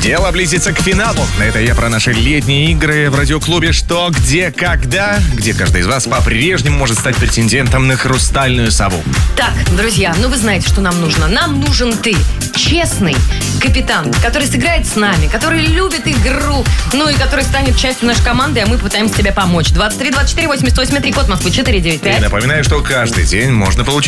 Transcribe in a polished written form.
Дело близится к финалу. Это я про наши летние игры в радиоклубе «Что, где, когда», где каждый из вас по-прежнему может стать претендентом на хрустальную сову. Так, друзья, вы знаете, что нам нужно. Нам нужен ты. Честный капитан, который сыграет с нами, который любит игру, и который станет частью нашей команды, а мы пытаемся тебе помочь. 23 24 88 3, код Москвы 495. И напоминаю, что каждый день можно получить